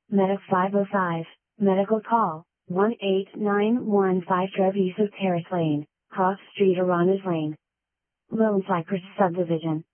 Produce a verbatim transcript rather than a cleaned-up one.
Medic five oh five, medical call, one eight nine one five Treviso Terrace Lane, Cross Street Aranas Lane. Lone Cypress Subdivision.